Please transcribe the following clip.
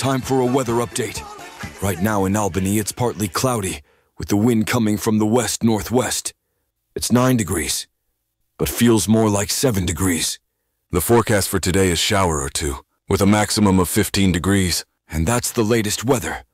time for a weather update. Right now in Albany, it's partly cloudy, with the wind coming from the west-northwest. It's 9 degrees, but feels more like 7 degrees. The forecast for today is shower or two, with a maximum of 15 degrees. And that's the latest weather.